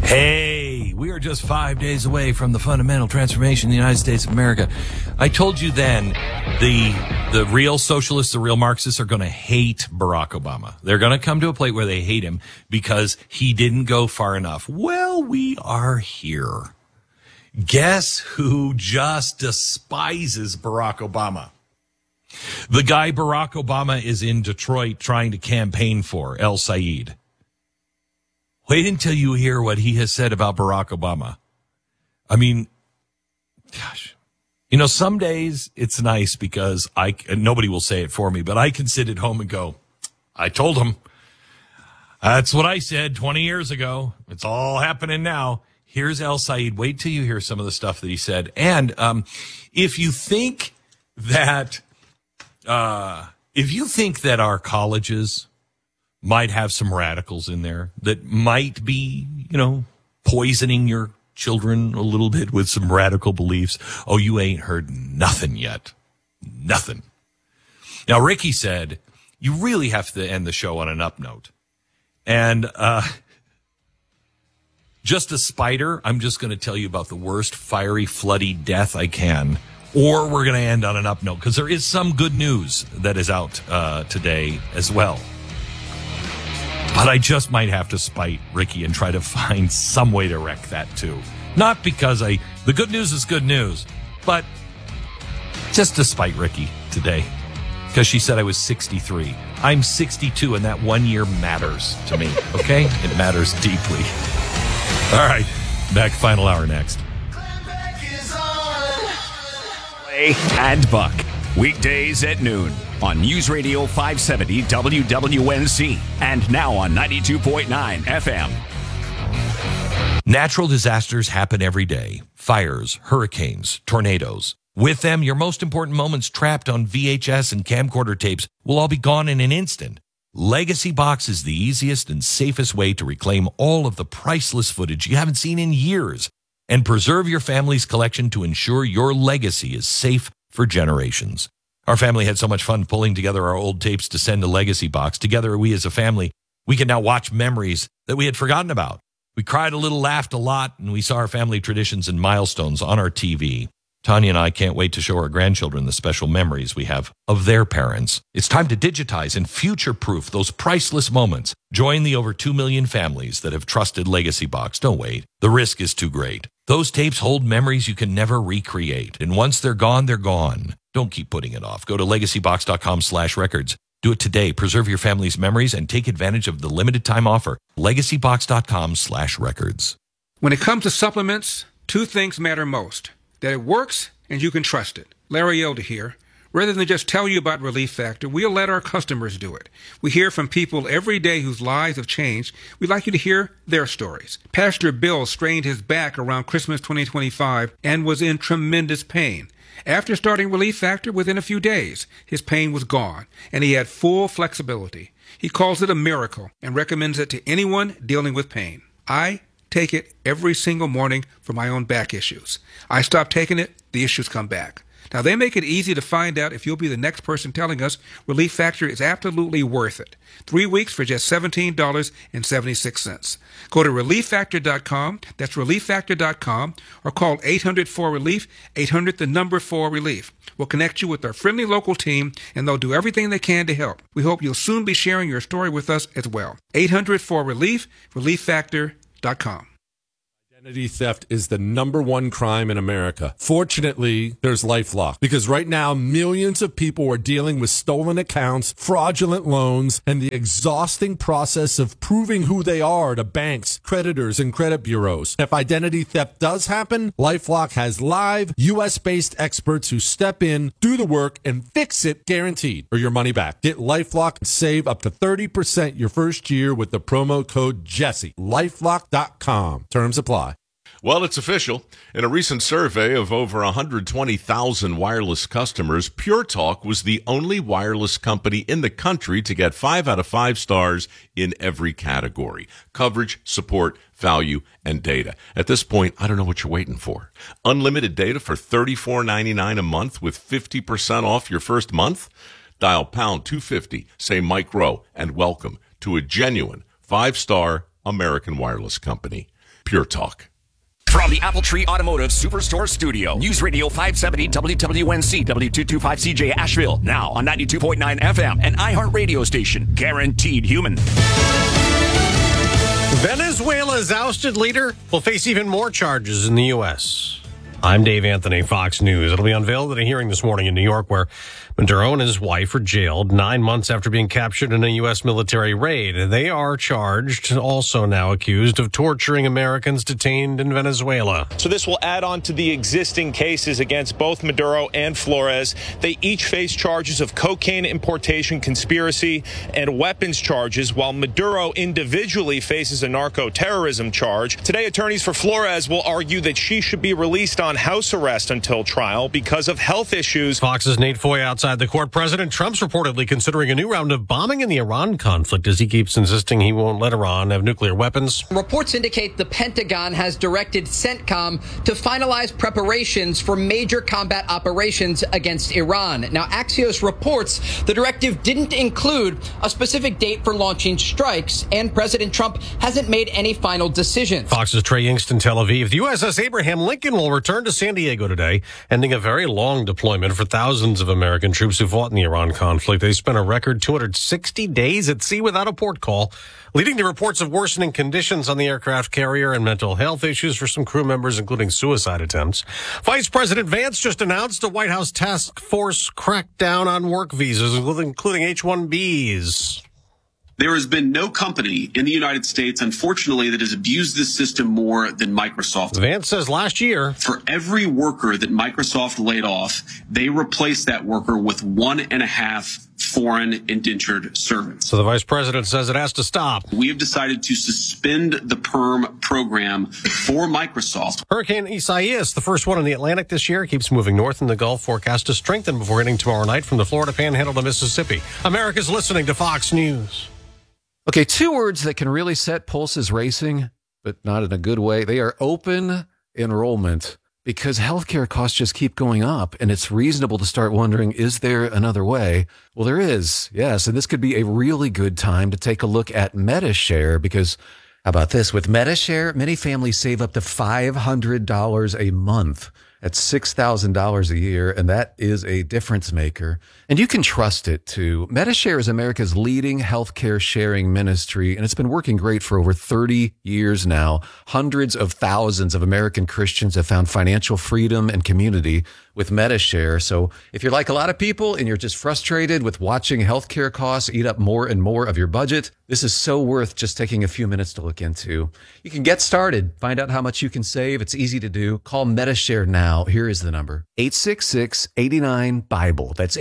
Hey, we are just 5 days away from the fundamental transformation in the United States of America. I told you then the real socialists, the real Marxists are going to hate Barack Obama. They're going to come to a place where they hate him because he didn't go far enough. Well, we are here. Guess who just despises Barack Obama? The guy Barack Obama is in Detroit trying to campaign for, El Sayed. Wait until you hear what he has said about Barack Obama. I mean, gosh, you know, some days it's nice because nobody will say it for me, but I can sit at home and go, I told him. That's what I said 20 years ago. It's all happening now. Here's El Sayed. Wait till you hear some of the stuff that he said. And if you think that our colleges might have some radicals in there that might be, you know, poisoning your children a little bit with some radical beliefs, oh, you ain't heard nothing yet. Nothing. Now, Ricky said, you really have to end the show on an up note. And just a spider, I'm just going to tell you about the worst fiery, floody death I can. Or we're going to end on an up note, because there is some good news that is out today as well. But I just might have to spite Ricky and try to find some way to wreck that too. Not because the good news is good news, but just to spite Ricky today. Because she said I was 63. I'm 62, and that 1 year matters to me, okay? It matters deeply. All right, back final hour next. Clay and Buck, weekdays at noon on News Radio 570 WWNC and now on 92.9 FM. Natural disasters happen every day. Fires, hurricanes, tornadoes. With them, your most important moments trapped on VHS and camcorder tapes will all be gone in an instant. Legacy Box is the easiest and safest way to reclaim all of the priceless footage you haven't seen in years and preserve your family's collection to ensure your legacy is safe for generations. Our family had so much fun pulling together our old tapes to send to Legacy Box. Together, we as a family, we can now watch memories that we had forgotten about. We cried a little, laughed a lot, and we saw our family traditions and milestones on our TV. Tanya and I can't wait to show our grandchildren the special memories we have of their parents. It's time to digitize and future-proof those priceless moments. Join the over 2 million families that have trusted Legacy Box. Don't wait. The risk is too great. Those tapes hold memories you can never recreate. And once they're gone, they're gone. Don't keep putting it off. Go to legacybox.com/records. Do it today. Preserve your family's memories and take advantage of the limited time offer. legacybox.com/records. When it comes to supplements, two things matter most. That it works and you can trust it. Larry Elder here. Rather than just tell you about Relief Factor, we'll let our customers do it. We hear from people every day whose lives have changed. We'd like you to hear their stories. Pastor Bill strained his back around Christmas 2025 and was in tremendous pain. After starting Relief Factor, within a few days, his pain was gone, and he had full flexibility. He calls it a miracle and recommends it to anyone dealing with pain. I take it every single morning for my own back issues. I stop taking it, the issues come back. Now, they make it easy to find out if you'll be the next person telling us Relief Factor is absolutely worth it. 3 weeks for just $17.76. Go to ReliefFactor.com, that's ReliefFactor.com, or call 800-4RELIEF, 800-4RELIEF. We'll connect you with our friendly local team, and they'll do everything they can to help. We hope you'll soon be sharing your story with us as well. 800-4RELIEF, ReliefFactor.com. Identity theft is the #1 crime in America. Fortunately, there's LifeLock, because right now millions of people are dealing with stolen accounts, fraudulent loans, and the exhausting process of proving who they are to banks, creditors, and credit bureaus. If identity theft does happen, LifeLock has live U.S.-based experts who step in, do the work, and fix it guaranteed, or your money back. Get LifeLock and save up to 30% your first year with the promo code Jesse. LifeLock.com. Terms apply. Well, it's official. In a recent survey of over 120,000 wireless customers, Pure Talk was the only wireless company in the country to get 5 out of 5 stars in every category: coverage, support, value, and data. At this point, I don't know what you're waiting for. Unlimited data for $34.99 a month with 50% off your first month? Dial pound 250, say Mike Rowe, and welcome to a genuine 5-star American Wireless Company. Pure Talk. From the Apple Tree Automotive Superstore Studio, News Radio 570 WWNC W225CJ Asheville, now on 92.9 FM and iHeartRadio station, Guaranteed Human. Venezuela's ousted leader will face even more charges in the U.S. I'm Dave Anthony, Fox News. It'll be unveiled at a hearing this morning in New York where Maduro and his wife are jailed 9 months after being captured in a U.S. military raid. They are charged, also now accused, of torturing Americans detained in Venezuela. So this will add on to the existing cases against both Maduro and Flores. They each face charges of cocaine importation, conspiracy, and weapons charges, while Maduro individually faces a narco-terrorism charge. Today, attorneys for Flores will argue that she should be released on house arrest until trial because of health issues. Fox's Nate Foy outside the court. President Trump's reportedly considering a new round of bombing in the Iran conflict as he keeps insisting he won't let Iran have nuclear weapons. Reports indicate the Pentagon has directed CENTCOM to finalize preparations for major combat operations against Iran. Now, Axios reports the directive didn't include a specific date for launching strikes, and President Trump hasn't made any final decisions. Fox's Trey Yingst in Tel Aviv. The USS Abraham Lincoln will return to San Diego today, ending a very long deployment for thousands of American troops who fought in the Iran conflict. They spent a record 260 days at sea without a port call, leading to reports of worsening conditions on the aircraft carrier and mental health issues for some crew members, including suicide attempts. Vice President Vance just announced a White House task force crackdown on work visas, including H-1Bs. There has been no company in the United States, unfortunately, that has abused this system more than Microsoft. Vance says last year, for every worker that Microsoft laid off, they replaced that worker with 1.5 foreign indentured servants. So the vice president says it has to stop. We have decided to suspend the PERM program for Microsoft. Hurricane Isaias, the first one in the Atlantic this year, keeps moving north in the Gulf, forecast to strengthen before hitting tomorrow night from the Florida Panhandle to Mississippi. America's listening to Fox News. Okay, two words that can really set pulses racing, but not in a good way. They are open enrollment, because healthcare costs just keep going up, and it's reasonable to start wondering, is there another way? Well, there is, yes, and this could be a really good time to take a look at Medi-Share, because how about this? With Medi-Share, many families save up to $500 a month. That's $6,000 a year, and that is a difference maker. And you can trust it, too. Medi-Share is America's leading healthcare sharing ministry, and it's been working great for over 30 years now. Hundreds of thousands of American Christians have found financial freedom and community with Medi-Share. So if you're like a lot of people and you're just frustrated with watching healthcare costs eat up more and more of your budget, this is so worth just taking a few minutes to look into. You can get started. Find out how much you can save. It's easy to do. Call Medi-Share now. Here is the number. 866-89-BIBLE. That's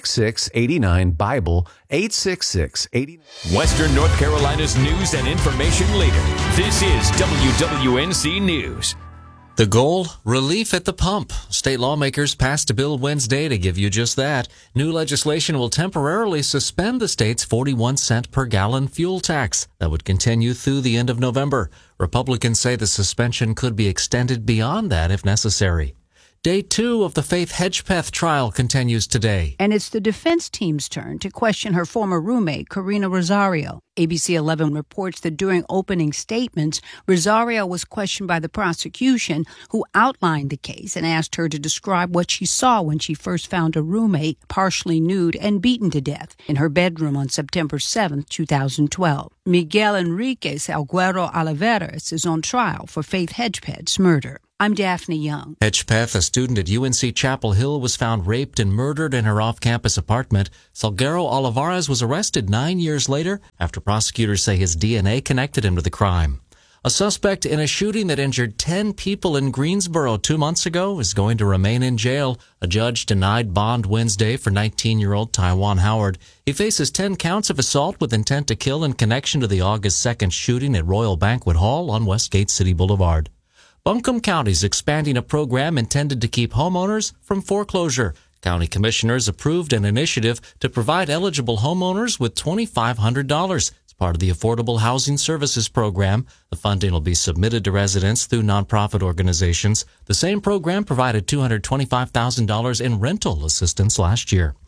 866-89-BIBLE. 866-89. Western North Carolina's news and information leader. This is WWNC News. The goal? Relief at the pump. State lawmakers passed a bill Wednesday to give you just that. New legislation will temporarily suspend the state's 41-cent per gallon fuel tax that would continue through the end of November. Republicans say the suspension could be extended beyond that if necessary. Day 2 of the Faith Hedgepeth trial continues today. And it's the defense team's turn to question her former roommate, Karina Rosario. ABC 11 reports that during opening statements, Rosario was questioned by the prosecution, who outlined the case and asked her to describe what she saw when she first found a roommate partially nude and beaten to death in her bedroom on September 7, 2012. Miguel Enriquez Alguero Oliveras is on trial for Faith Hedgepeth's murder. I'm Daphne Young. Hedgepeth, a student at UNC Chapel Hill, was found raped and murdered in her off-campus apartment. Salguero Olivares was arrested 9 years later after prosecutors say his DNA connected him to the crime. A suspect in a shooting that injured 10 people in Greensboro 2 months ago is going to remain in jail. A judge denied bond Wednesday for 19-year-old Taiwan Howard. He faces 10 counts of assault with intent to kill in connection to the August 2nd shooting at Royal Banquet Hall on Westgate City Boulevard. Buncombe County is expanding a program intended to keep homeowners from foreclosure. County commissioners approved an initiative to provide eligible homeowners with $2,500 as part of the Affordable Housing Services Program. The funding will be submitted to residents through nonprofit organizations. The same program provided $225,000 in rental assistance last year.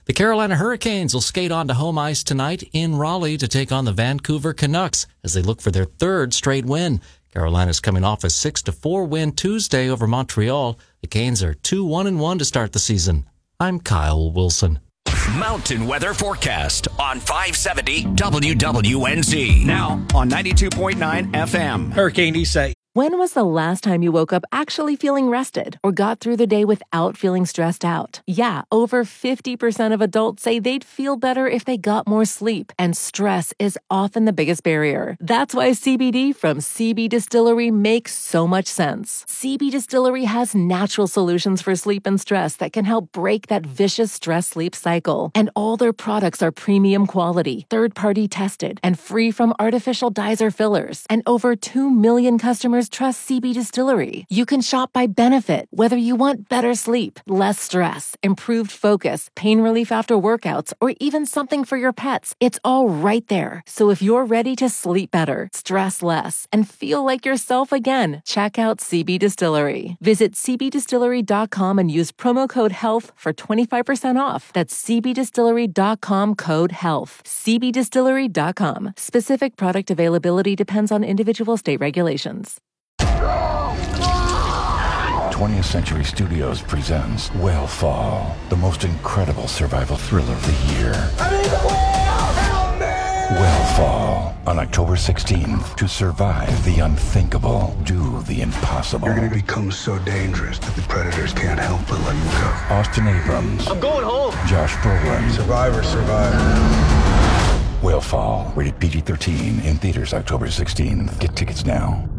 The Carolina Hurricanes will skate onto home ice tonight in Raleigh to take on the Vancouver Canucks as they look for their third straight win. Carolina's coming off a 6-4 win Tuesday over Montreal. The Canes are 2-1-1 to start the season. I'm Kyle Wilson. Mountain weather forecast on 570 WWNZ. Now on 92.9 FM. Hurricane Isai. When was the last time you woke up actually feeling rested or got through the day without feeling stressed out? Yeah, over 50% of adults say they'd feel better if they got more sleep, and stress is often the biggest barrier. That's why CBD from CB Distillery makes so much sense. CB Distillery has natural solutions for sleep and stress that can help break that vicious stress-sleep cycle. And all their products are premium quality, third-party tested, and free from artificial dyes or fillers. And over 2 million customers trust CB Distillery. You can shop by benefit, whether you want better sleep, less stress, improved focus, pain relief after workouts, or even something for your pets. It's all right there. So if you're ready to sleep better, stress less, and feel like yourself again, check out CB Distillery. Visit cbdistillery.com and use promo code HEALTH for 25% off. That's cbdistillery.com, code HEALTH. cbdistillery.com. Specific product availability depends on individual state regulations. 20th Century Studios presents Whale the most incredible survival thriller of the year. Whale on October 16th. To survive the unthinkable, do the impossible. You're going to become so dangerous that the predators can't help but let you go. Austin Abrams. I'm going home. Josh Brolin. Survivor. Whale, rated PG-13, in theaters October 16th. Get tickets now.